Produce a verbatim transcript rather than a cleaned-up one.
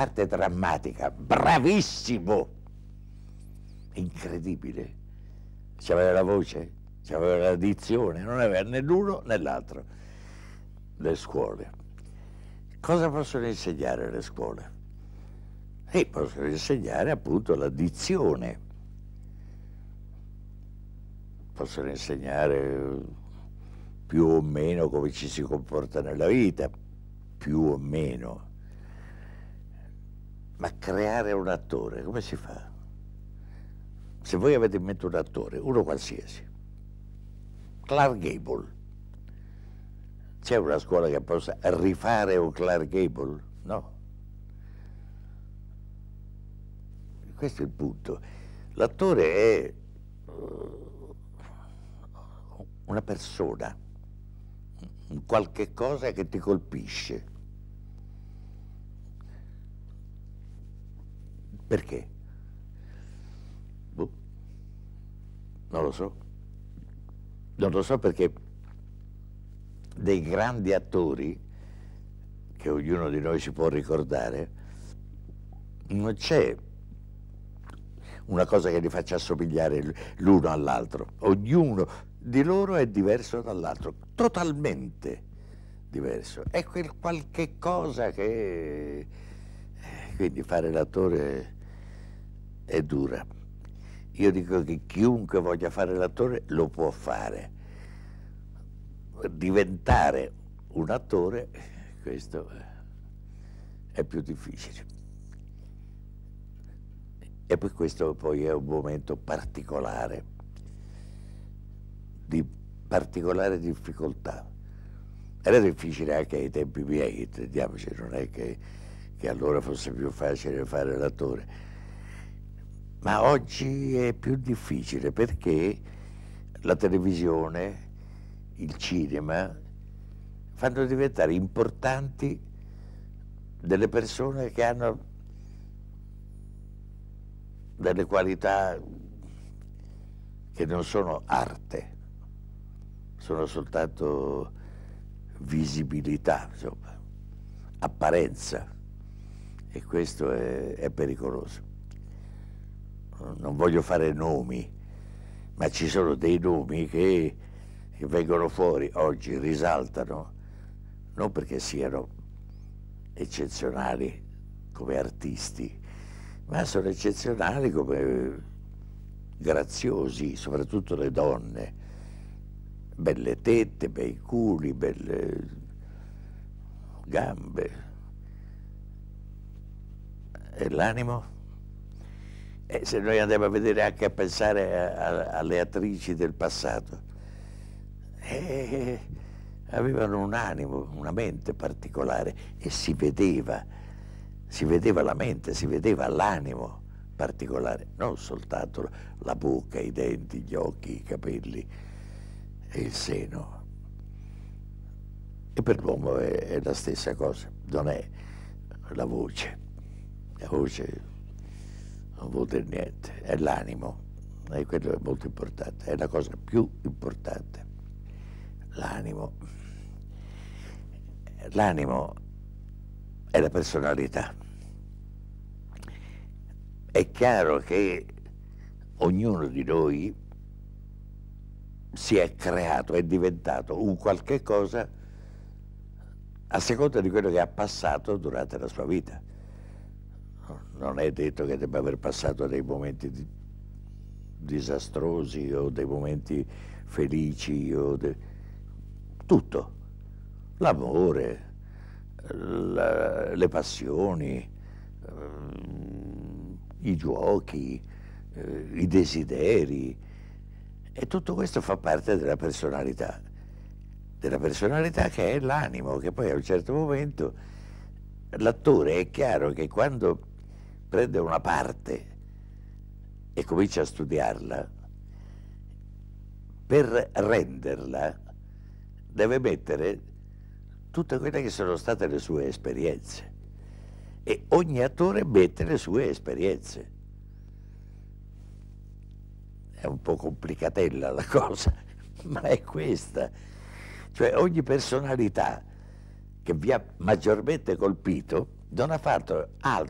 parte drammatica, bravissimo, incredibile, c'aveva la voce, c'aveva la dizione, non aveva né l'uno né l'altro. Le scuole, cosa possono insegnare le scuole? E possono insegnare appunto la dizione, possono insegnare più o meno come ci si comporta nella vita, più o meno. Ma creare un attore, come si fa? Se voi avete in mente un attore, uno qualsiasi, Clark Gable, c'è una scuola che possa rifare un Clark Gable? No. Questo è il punto. L'attore è uh, una persona, un qualche cosa che ti colpisce. Perché? Boh. Non lo so. Non lo so perché dei grandi attori che ognuno di noi si può ricordare, non c'è una cosa che li faccia assomigliare l'uno all'altro. Ognuno di loro è diverso dall'altro, totalmente diverso. È quel qualche cosa che... Quindi fare l'attore è dura. Io dico che chiunque voglia fare l'attore lo può fare. Diventare un attore, questo è più difficile. E poi questo poi è un momento particolare, di particolare difficoltà. Era difficile anche ai tempi miei, intendiamoci, non è che, che allora fosse più facile fare l'attore. Ma oggi è più difficile perché la televisione, il cinema, fanno diventare importanti delle persone che hanno delle qualità che non sono arte, sono soltanto visibilità, insomma, apparenza, e questo è, è pericoloso. Non voglio fare nomi, ma ci sono dei nomi che, che vengono fuori oggi, risaltano, non perché siano eccezionali come artisti, ma sono eccezionali come graziosi, soprattutto le donne, belle tette, bei culi, belle gambe. E l'animo? E se noi andiamo a vedere, anche a pensare a, a, alle attrici del passato, eh, avevano un animo, una mente particolare, e si vedeva, si vedeva la mente, si vedeva l'animo particolare, non soltanto la bocca, i denti, gli occhi, i capelli e il seno. E per l'uomo è, è la stessa cosa, non è la voce, la voce non vuol dire niente, è l'animo, e quello è molto importante, è la cosa più importante, l'animo. L'animo è la personalità. È chiaro che ognuno di noi si è creato, è diventato un qualche cosa a seconda di quello che ha passato durante la sua vita. Non è detto che debba aver passato dei momenti di, disastrosi o dei momenti felici, o de, tutto, l'amore, la, le passioni, eh, i giochi, eh, i desideri, e tutto questo fa parte della personalità, della personalità che è l'animo, che poi a un certo momento l'attore, è chiaro che quando prende una parte e comincia a studiarla, per renderla deve mettere tutte quelle che sono state le sue esperienze, e ogni attore mette le sue esperienze. È un po' complicatella la cosa, ma è questa. Cioè ogni personalità che vi ha maggiormente colpito non ha fatto altro